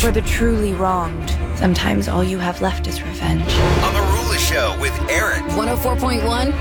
For the truly wronged, sometimes all you have left is revenge. On The Rula Show with Eric. 104.1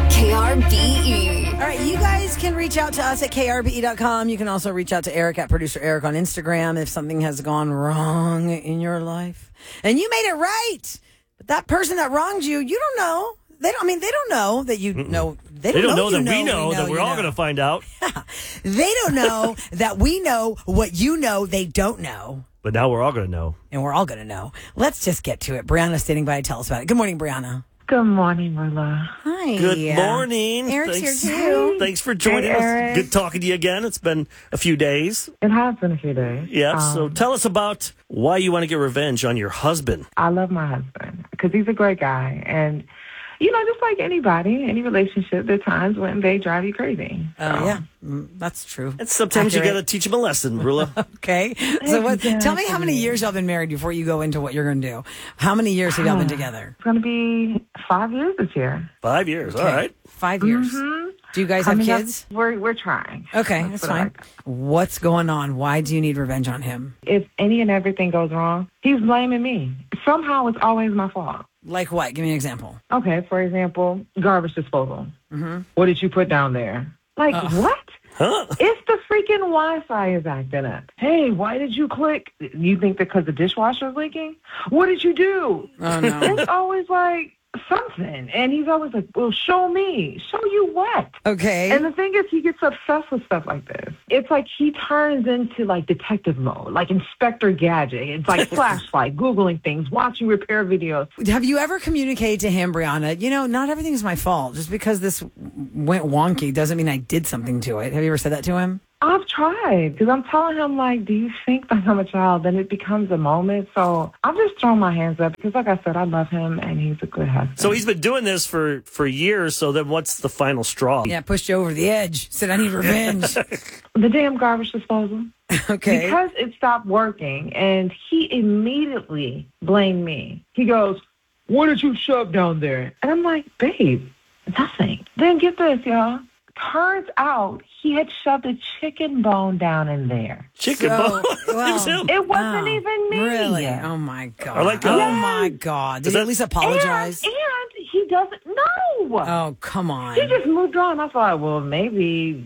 KRBE. All right, you guys can reach out to us at krbe.com. You can also reach out to Eric at Producer Eric on Instagram if something has gone wrong in your life. And you made it right. But that person that wronged you, you don't know. They don't know that you know. They don't know that we know that we're all going to find out. They don't know that we know what you know they don't know. But now we're all going to know. And we're all going to know. Let's just get to it. Brianna's standing by to tell us about it. Good morning, Brianna. Good morning, Rula. Hi. Good morning. Eric's Thanks. here too. Thanks for joining us. Good talking to you again. It's been a few days. It has been a few days. Yeah, so tell us about why you want to get revenge on your husband. I love my husband because he's a great guy. And, you know, just like anybody, any relationship, there are times when they drive you crazy. Oh, yeah. That's true. And sometimes you got to teach him a lesson, Rula. Okay. So tell me how many years y'all been married before you go into what you're going to do. How many years have y'all been together? It's going to be 5 years this year. 5 years. Okay. All right. 5 years. Mm-hmm. Do you guys have kids? We're trying. Okay, that's fine. What's going on? Why do you need revenge on him? If any and everything goes wrong, he's blaming me. Somehow it's always my fault. Like what? Give me an example. Okay, for example, garbage disposal. Mm-hmm. What did you put down there? Like, what? Huh? It's the freaking Wi-Fi is acting up. Hey, why did you click? You think that because the dishwasher is leaking? What did you do? Oh, no. It's always like something. And he's always like, well, show me. Show you what? Okay. And the thing is, he gets obsessed with stuff like this. It's like he turns into like detective mode, like Inspector Gadget. It's like flashlight, Googling things, watching repair videos. Have you ever communicated to him, Brianna, you know, not everything is my fault. Just because this went wonky doesn't mean I did something to it. Have you ever said that to him? I've tried because I'm telling him, like, do you think that I'm a child? Then it becomes a moment. So I'm just throwing my hands up because, like I said, I love him and he's a good husband. So he's been doing this for years. So then what's the final straw? Yeah, pushed you over the edge. Said, I need revenge. The damn garbage disposal. Okay. Because it stopped working and he immediately blamed me. He goes, what did you shove down there? And I'm like, babe, nothing. Then get this, y'all. Turns out he had shoved a chicken bone down in there. Chicken bone? It was him. It wasn't even me. Really? Oh, my God. I like oh, my God. Did he at least apologize? And he doesn't know. Oh, come on. He just moved on. I thought, well, maybe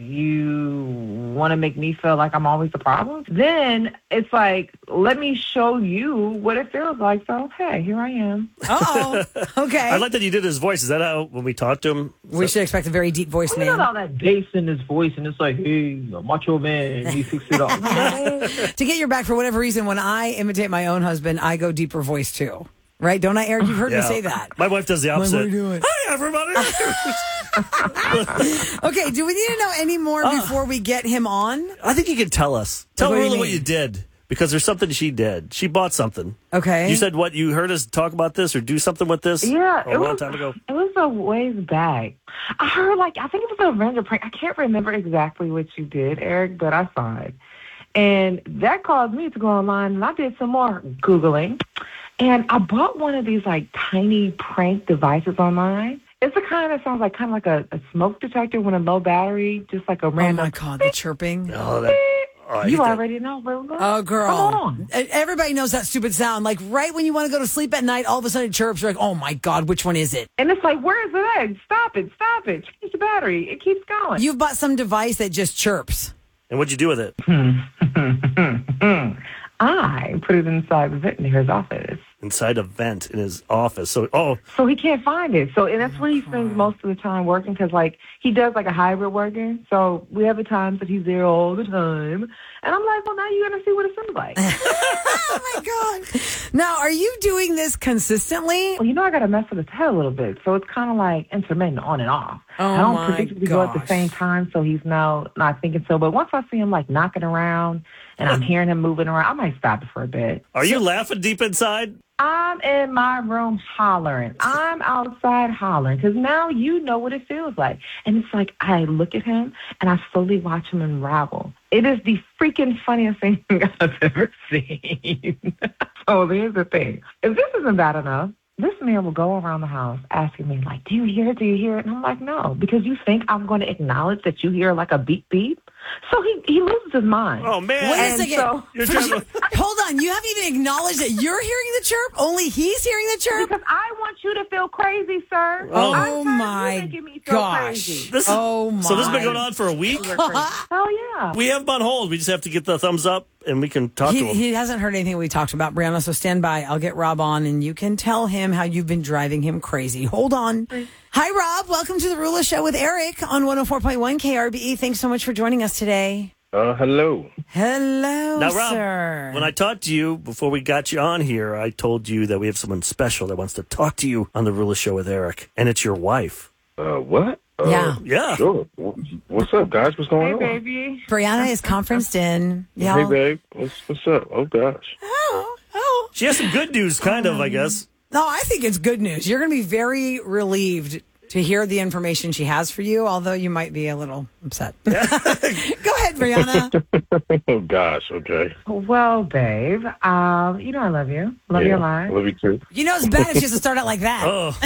you want to make me feel like I'm always the problem. Then it's like, let me show you what it feels like. So, hey, here I am. Oh, okay. I like that you did his voice. Is that how, when we talked to him? We should expect a very deep voice, You man. know all that bass in his voice, and it's like, hey, macho man, he fixed it up. To get your back, for whatever reason, when I imitate my own husband, I go deeper voice too. Right? Don't I, Eric? You've heard me say that. My wife does the opposite. What are you doing? Hi, everybody. Okay, do we need to know any more before we get him on? I think you can tell us. Tell What do you Rula what mean? you did. Because there's something she did. She bought something. Okay. You said what? You heard us talk about this or do something with this? Yeah, a long time ago. It was a ways back. I heard, I think it was a random prank. I can't remember exactly what you did, Eric, but I saw it. And that caused me to go online, and I did some more Googling. And I bought one of these, tiny prank devices online. It's the kind that sounds kind of like a smoke detector with a low battery, just like a random... Oh, my God, the chirping. You already know, Rula. Oh, girl. Come on. Everybody knows that stupid sound. Right when you want to go to sleep at night, all of a sudden it chirps. You're like, oh, my God, which one is it? And it's like, where is it at? Stop it. Change the battery. It keeps going. You've bought some device that just chirps. And what'd you do with it? I put it inside the vet in his office. Inside a vent in his office. So he can't find it. And that's where he spends most of the time working because, he does, a hybrid working. So we have the times that he's there all the time. And I'm like, well, now you're going to see what it sounds like. Oh, my God. Now, are you doing this consistently? Well, I got to mess with his head a little bit. So it's kind of intermittent on and off. Oh, I don't predictably go at the same time, so he's now not thinking so. But once I see him, knocking around and I'm hearing him moving around, I might stop it for a bit. are you laughing deep inside? I'm in my room hollering. I'm outside hollering because now you know what it feels like. And it's like I look at him and I slowly watch him unravel. It is the freaking funniest thing I've ever seen. So here's the thing. If this isn't bad enough, this man will go around the house asking me, like, do you hear it? Do you hear it? And I'm like, no, because you think I'm going to acknowledge that you hear like a beep beep. So he loses his mind. Oh, man. Wait a second. So, You're trying to... Hold on. You haven't even acknowledged that you're hearing the chirp? Only he's hearing the chirp? because I want you to feel crazy, sir. Oh, I'm tired of you my making me feel gosh. crazy. This is- Oh, my. So this has been going on for a week? Hell yeah. We have him on hold. We just have to get the thumbs up, and we can talk to him. He hasn't heard anything we talked about, Brianna, so stand by. I'll get Rob on, and you can tell him how you've been driving him crazy. Hold on. Hi, Rob. Welcome to the Rula Show with Eric on 104.1 KRBE. Thanks so much for joining us today. Hello. Hello, Now, Rob, sir. when I talked to you before we got you on here, I told you that we have someone special that wants to talk to you on the Rula Show with Eric, and it's your wife. What? Yeah. Yeah. Sure. What's up, guys? What's going Hey, on? baby. Brianna is conferenced in. Yeah. Hey, babe. What's up? Oh, gosh. Oh. She has some good news, kind of, I guess. No, I think it's good news. You're going to be very relieved to hear the information she has for you, although you might be a little upset. Go ahead, Brianna. Oh, gosh. Okay. Well, babe, you know I love you. Love your life. Love you, too. You know it's bad if she has to start out like that. Oh.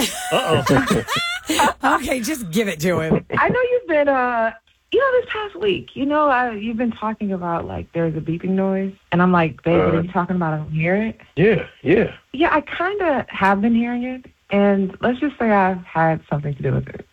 Uh-oh. Okay, just give it to him. I know you've been, this past week, you've been talking about, like, there's a beeping noise. And I'm like, babe, what are you talking about? I don't hear it. Yeah. Yeah, I kind of have been hearing it. And let's just say I've had something to do with it.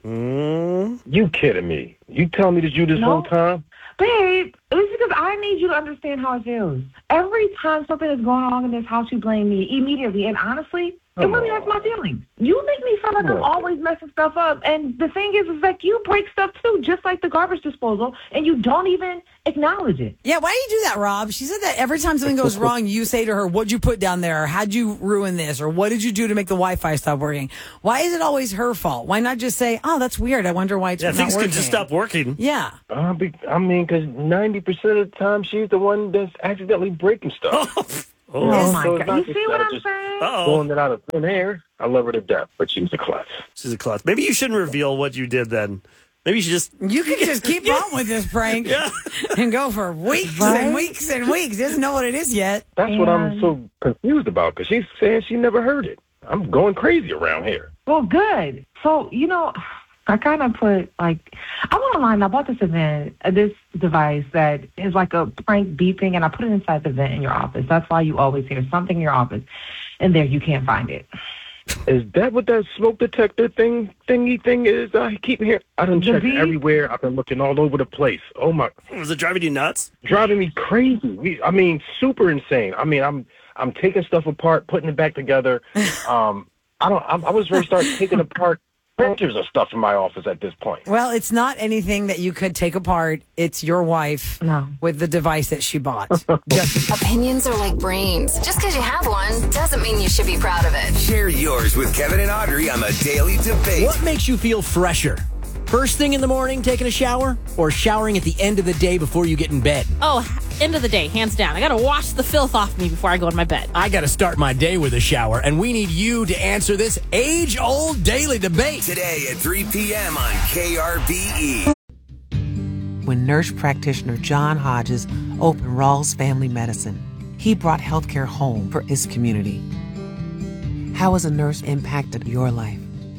You kidding me? You telling me that you this No. whole time? Babe, it's because I need you to understand how it feels. Every time something is going on in this house, you blame me immediately. And honestly, it really hurts my feelings. You make me feel like I'm always messing stuff up. And the thing is like you break stuff too, just like the garbage disposal, and you don't even acknowledge it. Yeah, why do you do that, Rob? She said that every time something goes wrong, you say to her, what'd you put down there? Or how'd you ruin this? Or what did you do to make the Wi-Fi stop working? Why is it always her fault? Why not just say, oh, that's weird. I wonder why it's Yeah, not things working. can just stop working. Yeah. I mean, because 90% of the time, she's the one that's accidentally breaking stuff. Oh, my so it's God. not You just see what that, I'm just saying? Blowing it out of thin air. I love her to death, but she's a klutz. She's a klutz. Maybe you shouldn't reveal what you did then. Maybe you should just... You can just keep on with this prank and go for weeks and weeks and weeks. Doesn't know what it is yet. That's what I'm so confused about, because she's saying she never heard it. I'm going crazy around here. Well, good. So, I kind of put, I went online, I bought this device that is like a prank beeping, and I put it inside the vent in your office. That's why you always hear something in your office, and there you can't find it. Is that what that smoke detector thingy thing is? I keep hearing. I done checked everywhere. I've been looking all over the place. Oh, my. Was it driving you nuts? Driving me crazy. Super insane. I'm taking stuff apart, putting it back together. I was ready to start taking apart printers of stuff in my office at this point. Well, it's not anything that you could take apart. It's your wife with the device that she bought. Opinions are like brains. Just because you have one doesn't mean you should be proud of it. Share yours with Kevin and Audrey on the Daily Debate. What makes you feel fresher? First thing in the morning, taking a shower, or showering at the end of the day before you get in bed? Oh, end of the day, hands down. I got to wash the filth off me before I go to my bed. I got to start my day with a shower, and we need you to answer this age-old daily debate. Today at 3 p.m. on KRBE. When nurse practitioner John Hodges opened Rawls Family Medicine, he brought healthcare home for his community. How has a nurse impacted your life?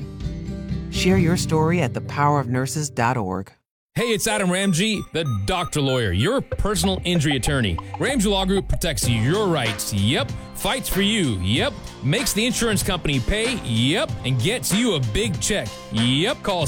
Share your story at thepowerofnurses.org. Hey, it's Adam Ramsey, the doctor lawyer, your personal injury attorney. Ramsey Law Group protects your rights, yep, fights for you, yep, makes the insurance company pay, yep, and gets you a big check, yep. Call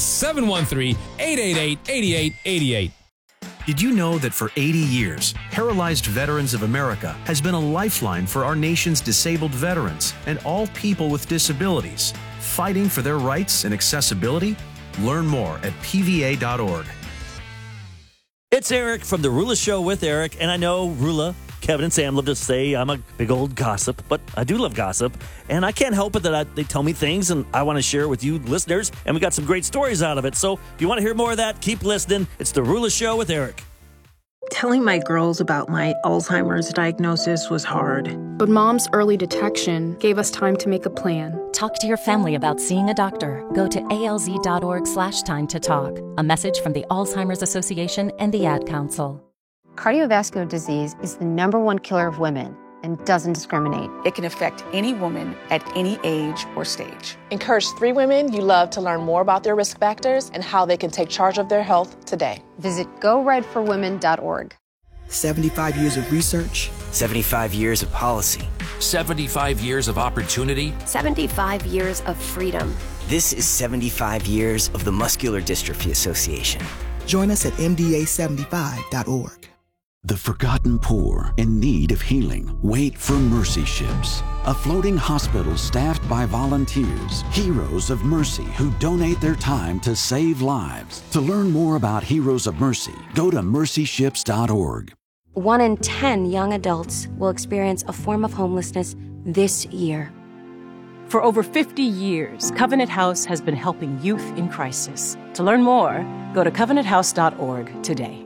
713-888-8888. Did you know that for 80 years, Paralyzed Veterans of America has been a lifeline for our nation's disabled veterans and all people with disabilities, fighting for their rights and accessibility? Learn more at PVA.org. It's Eric from the Rula Show with Eric, and I know Rula, Kevin, and Sam love to say I'm a big old gossip, but I do love gossip, and I can't help it that they tell me things, and I want to share with you listeners, and we got some great stories out of it. So if you want to hear more of that, keep listening. It's the Rula Show with Eric. Telling my girls about my Alzheimer's diagnosis was hard. But Mom's early detection gave us time to make a plan. Talk to your family about seeing a doctor. Go to alz.org/time-to-talk. A message from the Alzheimer's Association and the Ad Council. Cardiovascular disease is the #1 killer of women. and doesn't discriminate. It can affect any woman at any age or stage. Encourage 3 women you love to learn more about their risk factors and how they can take charge of their health today. Visit GoRedForWomen.org. 75 years of research. 75 years of policy. 75 years of opportunity. 75 years of freedom. This is 75 years of the Muscular Dystrophy Association. Join us at MDA75.org. The forgotten poor in need of healing wait for Mercy Ships, a floating hospital staffed by volunteers, heroes of mercy who donate their time to save lives. To learn more about Heroes of Mercy, go to mercyships.org. 1 in 10 young adults will experience a form of homelessness this year. For over 50 years, Covenant House has been helping youth in crisis. To learn more, go to covenanthouse.org today.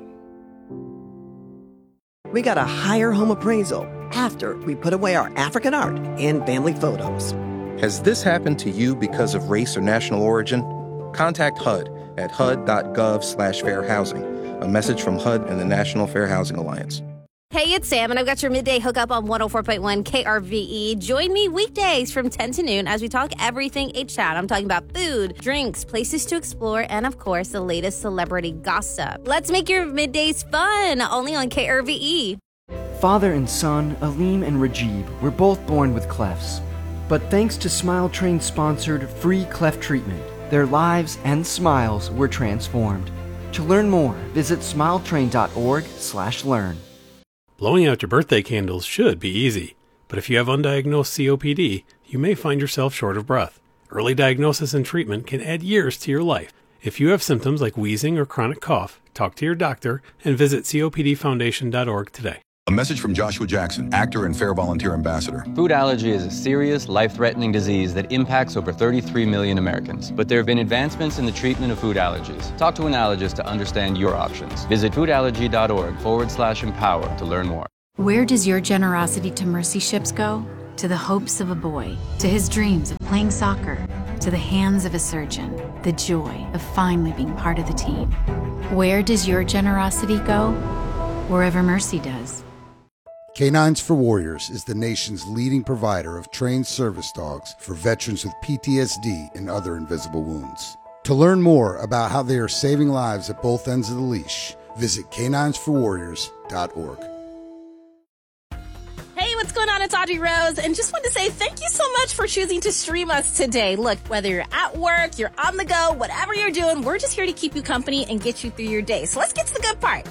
We got a higher home appraisal after we put away our African art and family photos. Has this happened to you because of race or national origin? Contact HUD at hud.gov/fair housing. A message from HUD and the National Fair Housing Alliance. Hey, it's Sam, and I've got your midday hookup on 104.1 KRVE. Join me weekdays from 10 to noon as we talk everything H-Town. I'm talking about food, drinks, places to explore, and, of course, the latest celebrity gossip. Let's make your middays fun, only on KRVE. Father and son, Aleem and Rajiv, were both born with clefts. But thanks to Smile Train-sponsored free cleft treatment, their lives and smiles were transformed. To learn more, visit smiletrain.org/learn. Blowing out your birthday candles should be easy, but if you have undiagnosed COPD, you may find yourself short of breath. Early diagnosis and treatment can add years to your life. If you have symptoms like wheezing or chronic cough, talk to your doctor and visit copdfoundation.org today. A message from Joshua Jackson, actor and Fair Volunteer Ambassador. Food allergy is a serious, life-threatening disease that impacts over 33 million Americans. But there have been advancements in the treatment of food allergies. Talk to an allergist to understand your options. Visit foodallergy.org/empower to learn more. Where does your generosity to Mercy Ships go? To the hopes of a boy, to his dreams of playing soccer, to the hands of a surgeon, the joy of finally being part of the team. Where does your generosity go? Wherever Mercy does. Canines for Warriors is the nation's leading provider of trained service dogs for veterans with PTSD and other invisible wounds. To learn more about how they are saving lives at both ends of the leash, visit caninesforwarriors.org. Hey, what's going on? It's Audrey Rose, and just want to say thank you so much for choosing to stream us today. Look, whether you're at work, you're on the go, whatever you're doing, we're just here to keep you company and get you through your day. So let's get to the good part.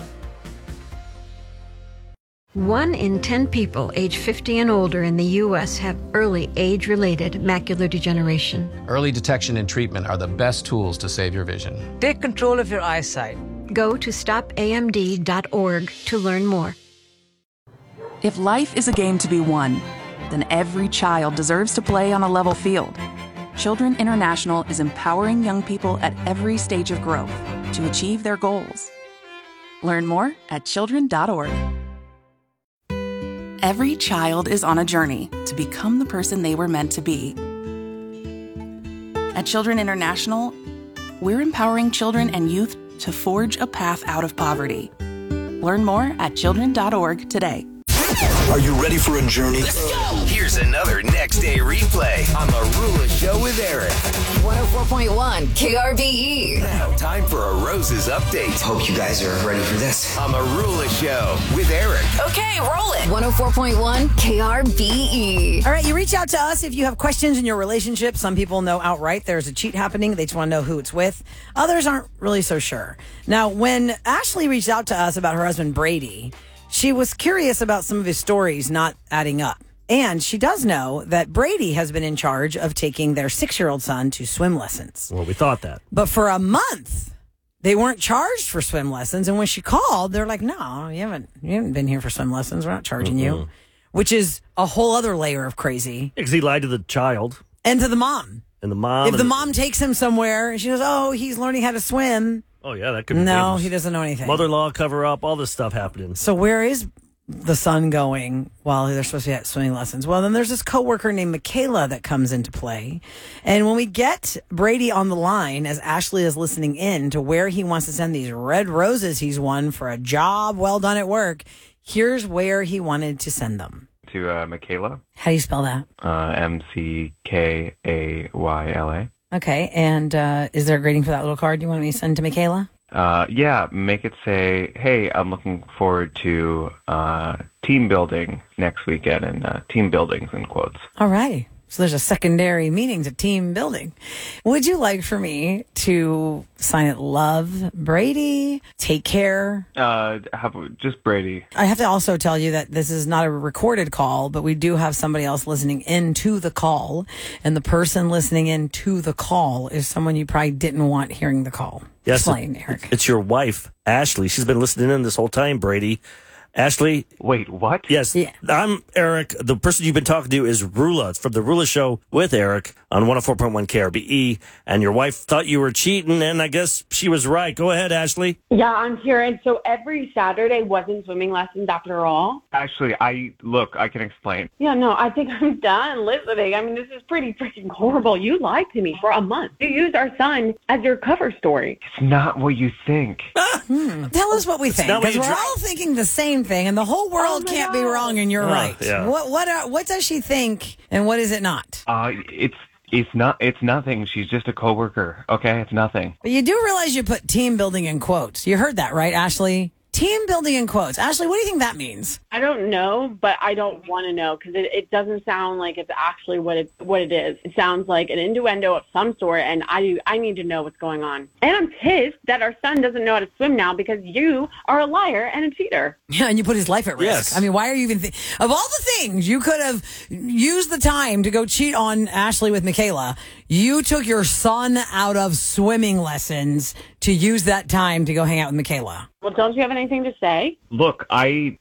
1 in 10 people age 50 and older in the U.S. have early age-related macular degeneration. Early detection and treatment are the best tools to save your vision. Take control of your eyesight. Go to stopamd.org to learn more. If life is a game to be won, then every child deserves to play on a level field. Children International is empowering young people at every stage of growth to achieve their goals. Learn more at children.org. Every child is on a journey to become the person they were meant to be. At Children International, we're empowering children and youth to forge a path out of poverty. Learn more at children.org today. Are you ready for a journey? Let's go! Here's another next day replay on The Rula Show with Eric. 104.1 KRVE. Now, time for a Roses update. Hope you guys are ready for this. On The Rula Show with Eric. Okay, roll it. 104.1 KRVE. All right, you reach out to us if you have questions in your relationship. Some people know outright there's a cheat happening. They just want to know who it's with. Others aren't really so sure. Now, when Ashley reached out to us about her husband, Brady, she was curious about some of his stories not adding up. And she does know that Brady has been in charge of taking their 6-year-old son to swim lessons. Well, we thought that. But for a month, they weren't charged for swim lessons. And when she called, they're like, no, you haven't been here for swim lessons. We're not charging you. Which is a whole other layer of crazy. Because he lied to the child. And to the mom. And the mom. If the mom takes him somewhere, and she goes, oh, he's learning how to swim. Oh, yeah, that could be No, dangerous. he doesn't know anything. Mother-in-law cover up, all this stuff happening. So where is the son going while they're supposed to be at swimming lessons? Well, then there's this coworker named Michaela that comes into play. And when we get Brady on the line, as Ashley is listening in to where he wants to send these red roses he's won for a job well done at work, here's where he wanted to send them. to Michaela. How do you spell that? Mckayla. Okay, and is there a grading for that little card you want me to send to Michaela? Yeah, make it say, hey, I'm looking forward to team building next weekend, and team buildings in quotes. All right. So there's a secondary meaning to team building. Would you like for me to sign it love, Brady, take care? Just Brady. I have to also tell you that this is not a recorded call, but we do have somebody else listening in to the call. And the person listening in to the call is someone you probably didn't want hearing the call. Yes, Explain, Eric. It's your wife, Ashley. She's been listening in this whole time, Brady. Ashley. Wait, what? Yes. Yeah. I'm Eric. The person you've been talking to is Rula. It's from the Rula Show with Eric on 104.1 KRBE. And your wife thought you were cheating, and I guess she was right. Go ahead, Ashley. Yeah, I'm here. And so every Saturday wasn't swimming lessons after all? Actually, I can explain. Yeah, no, I think I'm done listening. I mean, this is pretty freaking horrible. You lied to me for a month. You used our son as your cover story. It's not what you think. Tell us what we think, because we're all thinking the same thing, and the whole world can't be wrong, and you're right. Yeah. What does she think, and what is it not? It's nothing. She's just a coworker. Okay, it's nothing. But you do realize you put team building in quotes. You heard that, right, Ashley? Team building in quotes. Ashley, what do you think that means? I don't know, but I don't want to know because it doesn't sound like it's actually what it is. It sounds like an innuendo of some sort, and I need to know what's going on. And I'm pissed that our son doesn't know how to swim now because you are a liar and a cheater. Yeah, and you put his life at risk. Yes. I mean, why are you even of all the things you could have used the time to go cheat on Ashley with Michaela, you took your son out of swimming lessons to use that time to go hang out with Michaela. Well, don't you have anything to say? Look, I'll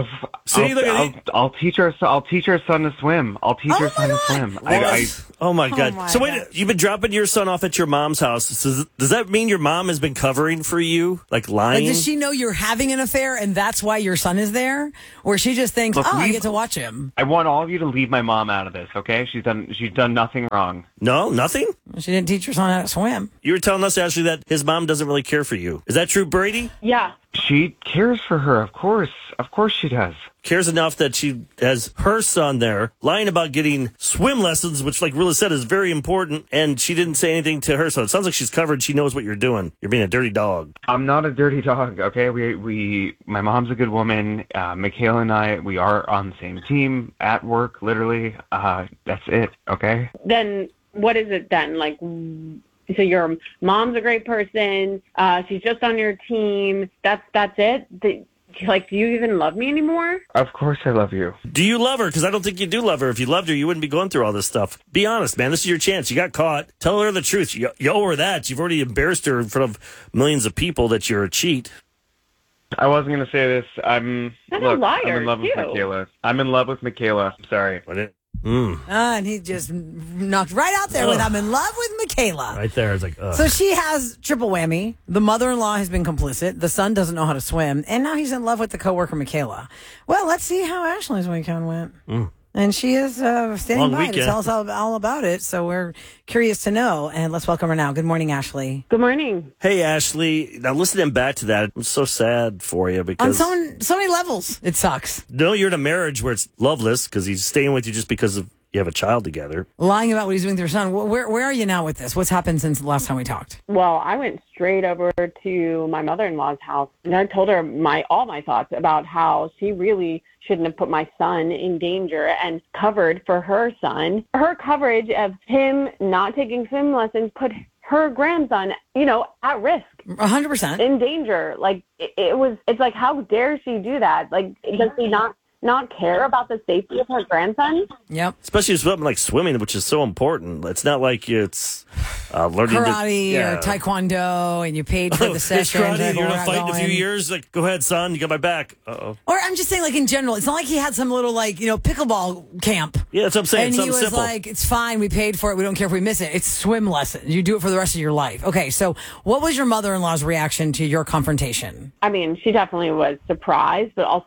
teach our son to swim. I'll teach our son to swim. Oh my God! So wait, you've been dropping your son off at your mom's house. So does that mean your mom has been covering for you, like lying? Like, does she know you're having an affair and that's why your son is there, or she just thinks, I get to watch him? I want all of you to leave my mom out of this, okay? She's done nothing wrong. No, nothing. She didn't teach her son how to swim. You were telling us, Ashley, that his mom doesn't really care for you. Is that true, Brady? Yeah. She cares for her, of course. Of course she does. Cares enough that she has her son there lying about getting swim lessons, which, like Rilla said, is very important, and she didn't say anything to her, so it sounds like she's covered. She knows what you're doing. You're being a dirty dog. I'm not a dirty dog, okay? My mom's a good woman. Michaela and I, we are on the same team at work, literally. That's it, okay? Then what is it then? Like... So your mom's a great person. She's just on your team. That's it? Do you even love me anymore? Of course I love you. Do you love her? Because I don't think you do love her. If you loved her, you wouldn't be going through all this stuff. Be honest, man. This is your chance. You got caught. Tell her the truth. You owe her that. You've already embarrassed her in front of millions of people that you're a cheat. I wasn't going to say this. I'm a liar, I'm in love with Michaela. I'm in love with Michaela. I'm sorry. And he just knocked right out there with I'm in love with Michaela. Right there. It's like, So she has triple whammy. The mother-in-law has been complicit. The son doesn't know how to swim. And now he's in love with the coworker, Michaela. Well, let's see how Ashley's weekend went. And she is standing by to tell us all about it. So we're curious to know. And let's welcome her now. Good morning, Ashley. Good morning. Hey, Ashley. Now, listening back to that, I'm so sad for you because... On so many levels, it sucks. No, you're in a marriage where it's loveless because he's staying with you just because of you have a child together. Lying about what he's doing with your son. Where are you now with this? What's happened since the last time we talked? Well, I went straight over to my mother-in-law's house, and I told her all my thoughts about how she really shouldn't have put my son in danger and covered for her son. Her coverage of him not taking swim lessons put her grandson, at risk. 100%. In danger. Like, it's like, how dare she do that? Like, does he not care about the safety of her grandson? Yep. Especially something like swimming, which is so important. It's not like it's learning karate or taekwondo, and you paid for the session. Karate, you're gonna fight in a few years. Like, go ahead, son, you got my back. Uh-oh. Or I'm just saying, like, in general, it's not like he had some little pickleball camp. Yeah, that's what I'm saying. And something he was simple. like, "It's fine, we paid for it. We don't care if we miss it. It's swim lessons. You do it for the rest of your life." Okay, so what was your mother-in-law's reaction to your confrontation? I mean, she definitely was surprised, but also just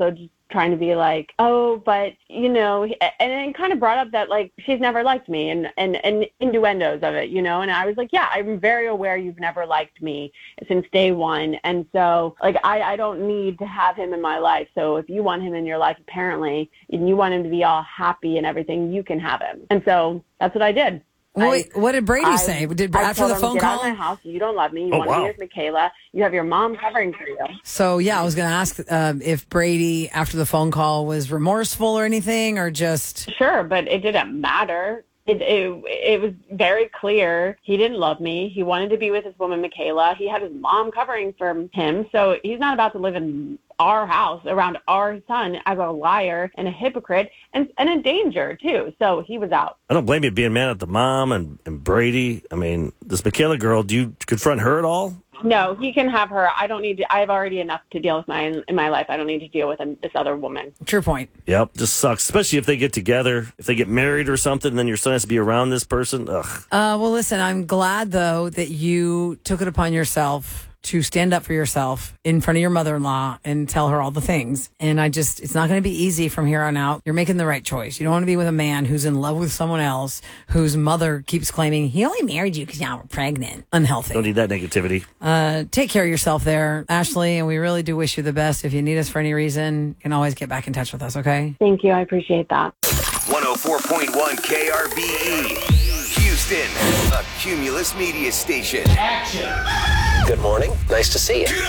trying to be like, oh, but, you know, and it kind of brought up that, like, she's never liked me and innuendos of it, you know, and I was like, yeah, I'm very aware you've never liked me since day one. And so, like, I don't need to have him in my life. So if you want him in your life, apparently, and you want him to be all happy and everything, you can have him. And so that's what I did. Wait, what did Brady say? After the phone Get call? out of my house. You don't love me. You want to be with Michaela. You have your mom covering for you. So, yeah, I was going to ask if Brady, after the phone call, was remorseful or anything, or just... Sure, but it didn't matter. It was very clear he didn't love me. He wanted to be with his woman, Michaela. He had his mom covering for him, so he's not about to live in our house around our son as a liar and a hypocrite and a danger, too. So he was out. I don't blame you being mad at the mom and Brady. I mean, this Michaela girl, do you confront her at all? No, he can have her. I don't need to. I have already enough to deal with in my life. I don't need to deal with this other woman. True point. Yep, just sucks, especially if they get together, if they get married or something, then your son has to be around this person. Ugh. Well, listen, I'm glad, though, that you took it upon yourself to stand up for yourself in front of your mother-in-law and tell her all the things. And it's not going to be easy from here on out. You're making the right choice. You don't want to be with a man who's in love with someone else, whose mother keeps claiming he only married you because y'all were pregnant. Unhealthy. Don't need that negativity. Take care of yourself there, Ashley, and we really do wish you the best. If you need us for any reason, you can always get back in touch with us, okay? Thank you. I appreciate that. 104.1 KRBE. Houston, a Cumulus media station. Good morning. Nice to see you.